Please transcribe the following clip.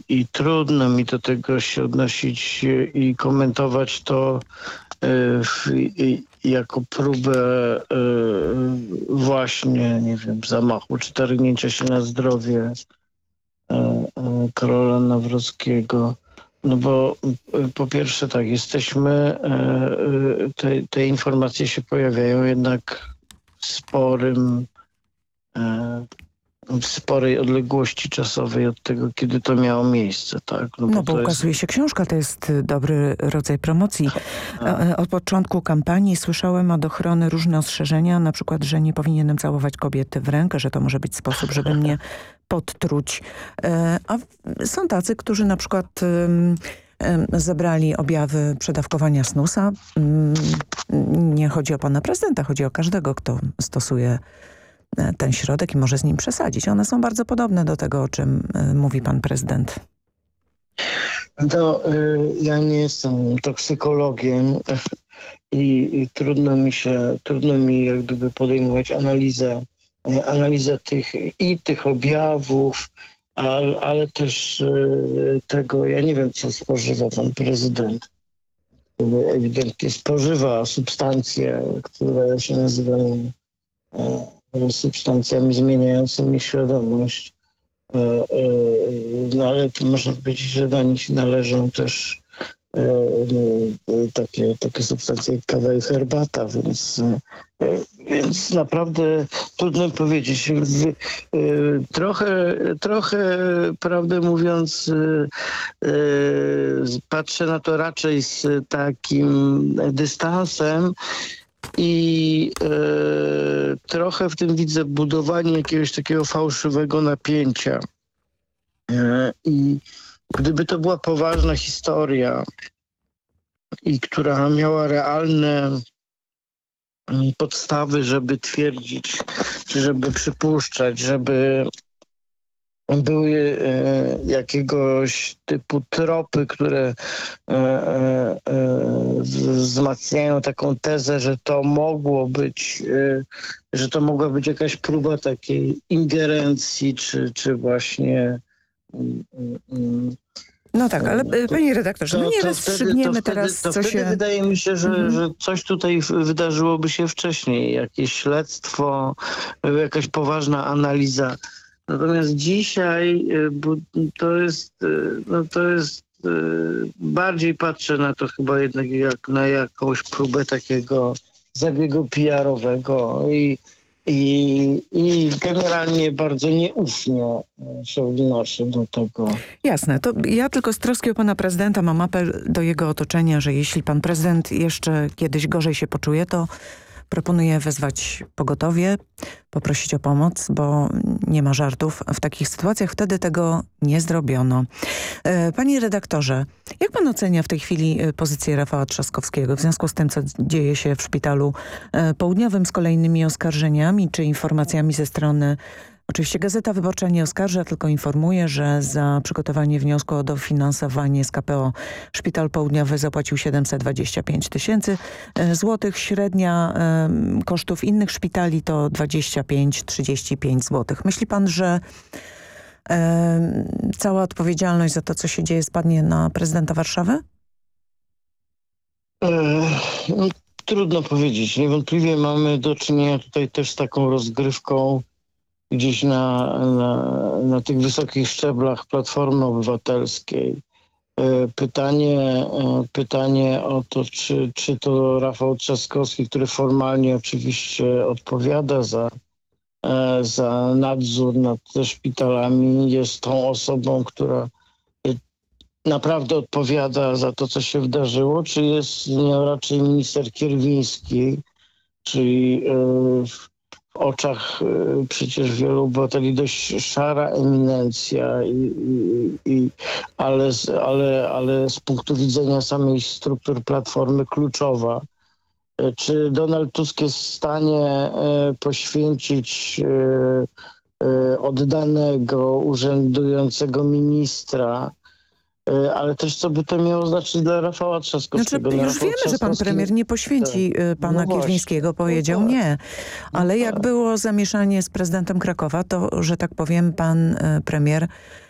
i trudno mi do tego się odnosić i komentować to jako próbę właśnie, nie wiem, zamachu czy targnięcia się na zdrowie Karola Nawrockiego. No bo po pierwsze tak, jesteśmy, te informacje się pojawiają jednak w sporej odległości czasowej od tego, kiedy to miało miejsce, tak? No bo ukazuje się książka, to jest dobry rodzaj promocji. Od początku kampanii słyszałem od ochrony różne ostrzeżenia, na przykład, że nie powinienem całować kobiety w rękę, że to może być sposób, żeby mnie podtruć. A są tacy, którzy na przykład zebrali objawy przedawkowania snusa. Nie chodzi o pana prezydenta, chodzi o każdego, kto stosuje ten środek i może z nim przesadzić. One są bardzo podobne do tego, o czym mówi pan prezydent. No, ja nie jestem toksykologiem i trudno mi jak gdyby podejmować analizę tych objawów, ale też tego, ja nie wiem, co spożywa pan prezydent. Ewidentnie spożywa substancje, które się nazywają substancjami zmieniającymi świadomość. No ale to można powiedzieć, że do nich należą też takie substancje jak kawa i herbata, więc naprawdę trudno powiedzieć. Trochę, prawdę mówiąc, patrzę na to raczej z takim dystansem i trochę w tym widzę budowanie jakiegoś takiego fałszywego napięcia. I gdyby to była poważna historia i która miała realne podstawy, żeby twierdzić, czy żeby przypuszczać, żeby były jakiegoś typu tropy, które wzmacniają taką tezę, że to mogło być, że to mogła być jakaś próba takiej ingerencji, czy właśnie no tak, ale panie redaktorze, my nie rozstrzygniemy teraz, co wtedy się... wydaje mi się, że coś tutaj wydarzyłoby się wcześniej. Jakieś śledztwo, jakaś poważna analiza. Natomiast dzisiaj to jest bardziej patrzę na to chyba jednak jak na jakąś próbę takiego zabiegu PR-owego i generalnie bardzo nieufnie się odnoszę do tego. Jasne, to ja tylko z troski o pana prezydenta mam apel do jego otoczenia, że jeśli pan prezydent jeszcze kiedyś gorzej się poczuje, to proponuję wezwać pogotowie, poprosić o pomoc, bo nie ma żartów. W takich sytuacjach wtedy tego nie zrobiono. Panie redaktorze, jak pan ocenia w tej chwili pozycję Rafała Trzaskowskiego w związku z tym, co dzieje się w Szpitalu Południowym z kolejnymi oskarżeniami czy informacjami ze strony... Oczywiście Gazeta Wyborcza nie oskarża, tylko informuje, że za przygotowanie wniosku o dofinansowanie z KPO Szpital Południowy zapłacił 725 000 złotych. Średnia kosztów innych szpitali to 25-35 złotych. Myśli pan, że cała odpowiedzialność za to, co się dzieje, spadnie na prezydenta Warszawy? Trudno powiedzieć. Niewątpliwie mamy do czynienia tutaj też z taką rozgrywką gdzieś na tych wysokich szczeblach Platformy Obywatelskiej. Pytanie o to, czy to Rafał Trzaskowski, który formalnie oczywiście odpowiada za nadzór nad szpitalami, jest tą osobą, która naprawdę odpowiada za to, co się wydarzyło, czy jest nią raczej minister Kierwiński, czyli w oczach przecież wielu obywateli dość szara eminencja, ale z punktu widzenia samej struktur Platformy kluczowa. Czy Donald Tusk jest w stanie poświęcić oddanego, urzędującego ministra, ale też co by to miało znaczyć dla Rafała Trzaskowskiego? Znaczy, już wiemy, że pan premier nie poświęci pana Kierwińskiego, powiedział nie. Ale jak było zamieszanie z prezydentem Krakowa, to, że tak powiem, pan premier